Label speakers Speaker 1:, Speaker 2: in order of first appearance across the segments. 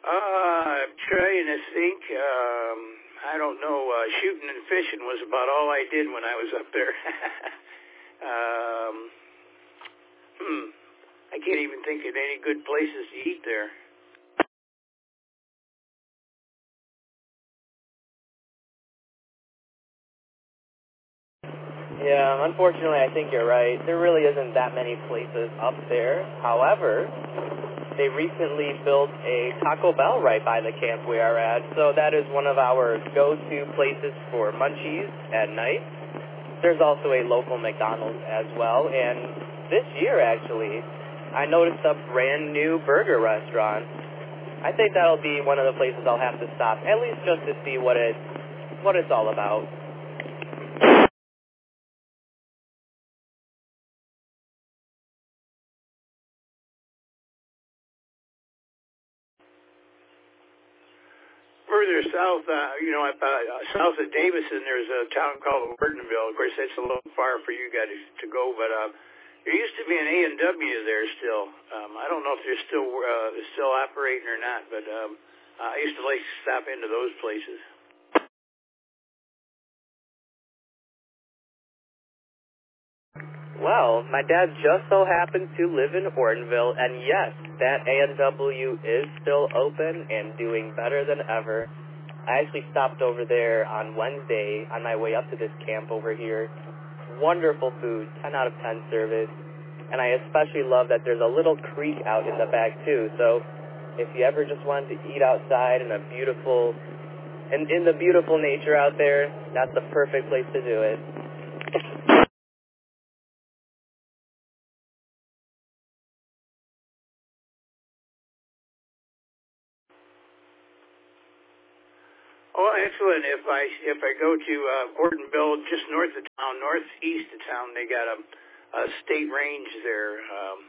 Speaker 1: I'm trying to think. I don't know. Shooting and fishing was about all I did when I was up there. I can't even think of any good places to eat there.
Speaker 2: Yeah, unfortunately, I think you're right. There really isn't that many places up there. However, they recently built a Taco Bell right by the camp we are at, so that is one of our go-to places for munchies at night. There's also a local McDonald's as well, and this year, actually, I noticed a brand new burger restaurant. I think that'll be one of the places I'll have to stop, at least just to see what it's all about.
Speaker 1: Further south, south of Davison, there's a town called Ortonville. Of course, that's a little far for you guys to go, but there used to be an A&W there still. I don't know if they're still operating or not, but I used to like to stop into those places.
Speaker 2: Well, my dad just so happens to live in Ortonville, and yes, that A&W is still open and doing better than ever. I actually stopped over there on Wednesday on my way up to this camp over here. Wonderful food, 10 out of 10 service, and I especially love that there's a little creek out in the back too, so if you ever just wanted to eat outside in the beautiful nature out there, that's the perfect place to do it.
Speaker 1: Oh, excellent. If I go to Ortonville, just northeast of town, they got a state range there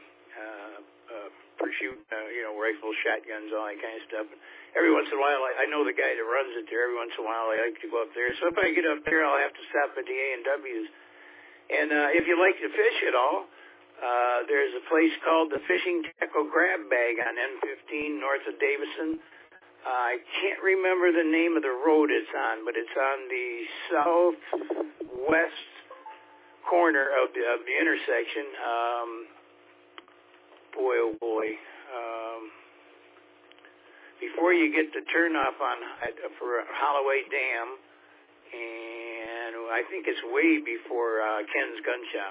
Speaker 1: for shooting, rifles, shotguns, all that kind of stuff. And every once in a while, I know the guy that runs it there. Every once in a while, I like to go up there. So if I get up there, I'll have to stop at the A&Ws. And if you like to fish at all, there's a place called the Fishing Tackle Grab Bag on N15 north of Davison. I can't remember the name of the road it's on, but it's on the southwest corner of the intersection. Before you get the turnoff for Holloway Dam, and I think it's way before Ken's Gun Shop.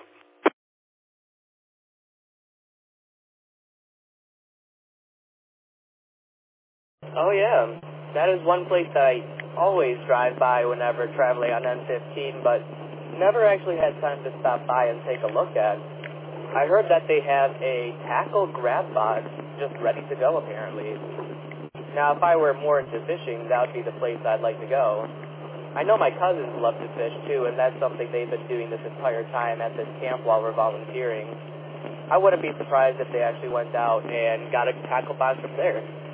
Speaker 2: Oh yeah, that is one place that I always drive by whenever traveling on N15, but never actually had time to stop by and take a look at. I heard that they have a tackle grab box just ready to go apparently. Now if I were more into fishing, that would be the place I'd like to go. I know my cousins love to fish too, and that's something they've been doing this entire time at this camp while we're volunteering. I wouldn't be surprised if they actually went out and got a tackle box from there.